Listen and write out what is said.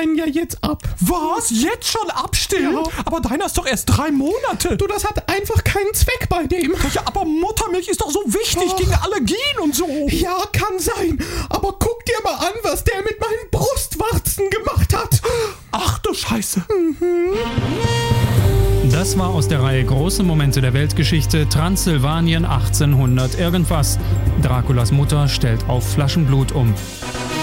meinen ja jetzt ab. Was? Jetzt schon abstillen? Ja. Aber deiner ist doch erst 3 Monate. Du, das hat einfach keinen Zweck bei dem. Ja, aber Muttermilch ist doch so wichtig Oh. gegen Allergien und so. Ja, kann sein. Aber guck dir mal an, was der mit meinen Brustwarzen gemacht hat. Ach du Scheiße. Das war aus der Reihe Große Momente der Weltgeschichte, Transsilvanien 1800 irgendwas. Draculas Mutter stellt auf Flaschenblut um.